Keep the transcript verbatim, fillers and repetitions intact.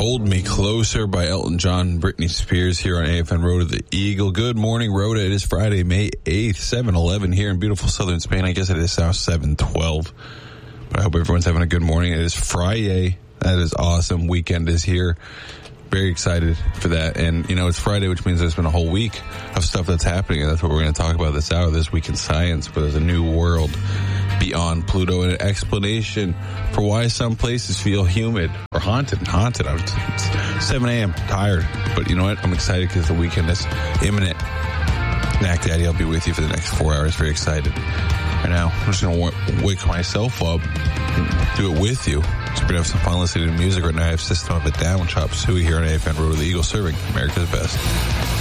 Hold Me Closer by Elton John and Britney Spears here on A F N Road to the Eagle. Good morning, Rhoda. It is Friday, May eighth, seven eleven here in beautiful southern Spain. I guess it is now seven twelve. But I hope everyone's having a good morning. It is Friday. That is awesome. Weekend is here. Very excited for that. And, you know, it's Friday, which means there's been a whole week of stuff that's happening. And that's what we're going to talk about this hour, this week in science. Where there's a new world beyond Pluto and an explanation for why some places feel humid or haunted. Haunted. I'm, it's seven a.m. tired. But you know what? I'm excited because the weekend is imminent. Knack Daddy, I'll be with you for the next four hours. Very excited. Right now, I'm just going to w- wake myself up and do it with you. So we're going to have some fun listening to music right now. I have System of a Down, Chop Suey here on A F N Road to the Eagle, serving America's best.